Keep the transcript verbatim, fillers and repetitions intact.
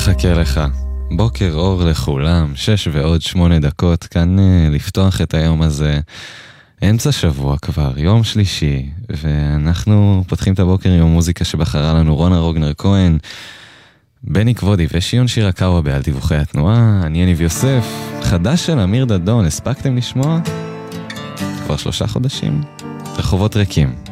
מחכה לך. בוקר אור לכולם, שש ועוד שמונה דקות, כאן לפתוח את היום הזה. אמצע שבוע כבר, יום שלישי, ואנחנו פותחים את הבוקר עם המוזיקה שבחרה לנו רונה רוגנר כהן, בני כבודי ושיון שירקאווה בעל דיווחי התנועה. אני יניב יוסף, חדש של אמיר דדון, הספקתם לשמוע? כבר שלושה חודשים? רחובות ריקים.